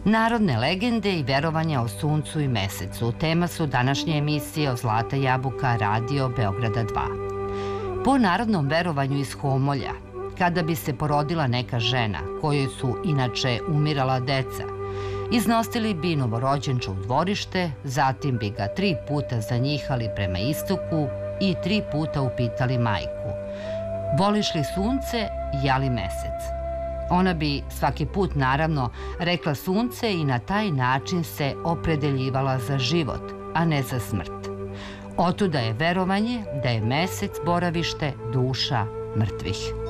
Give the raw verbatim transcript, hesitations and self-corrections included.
Narodne legende i verovanja o suncu i mesecu tema su današnje emisije o Zlata jabuka Radio Beograda dva. Po narodnom verovanju iz Homolja, kada bi se porodila neka žena kojoj su inače umirala deca, iznosili bi novorođenča u dvorište, zatim bi ga tri puta zanjihali prema istoku i tri puta upitali majku: voliš li sunce, ja li mesec? Ona bi svaki put naravno rekla sunce i na taj način se opredeljivala za život, a ne za smrt. Otuda je verovanje da je mesec boravište duša mrtvih.